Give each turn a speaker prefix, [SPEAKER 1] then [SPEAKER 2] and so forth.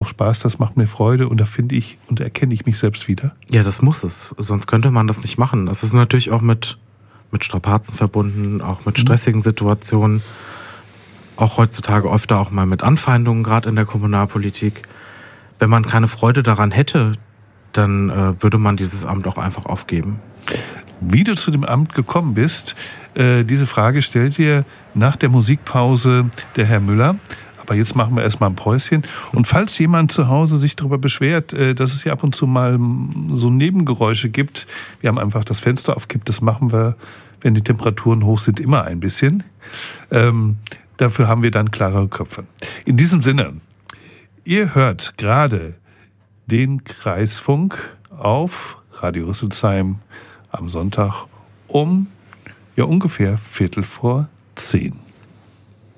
[SPEAKER 1] Spaß, das macht mir Freude und da finde ich und erkenne ich mich selbst wieder?
[SPEAKER 2] Ja, das muss es. Sonst könnte man das nicht machen. Es ist natürlich auch mit Strapazen verbunden, auch mit stressigen Situationen. Auch heutzutage öfter auch mal mit Anfeindungen, gerade in der Kommunalpolitik. Wenn man keine Freude daran hätte, dann würde man dieses Amt auch einfach aufgeben.
[SPEAKER 1] Wie du zu dem Amt gekommen bist, diese Frage stellt dir nach der Musikpause der Herr Müller. Aber jetzt machen wir erstmal ein Päuschen. Und falls jemand zu Hause sich darüber beschwert, dass es hier ab und zu mal so Nebengeräusche gibt, wir haben einfach das Fenster aufgekippt, das machen wir, wenn die Temperaturen hoch sind, immer ein bisschen. Dafür haben wir dann klarere Köpfe. In diesem Sinne, ihr hört gerade den Kreisfunk auf Radio Rüsselsheim am Sonntag um ungefähr 9:45.